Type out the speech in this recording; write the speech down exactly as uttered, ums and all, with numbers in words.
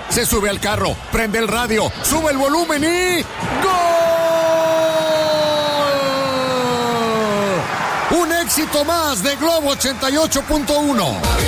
se sube al carro, prende el radio, sube el volumen y... ¡gol! Un éxito más de Globo ochenta y ocho punto uno.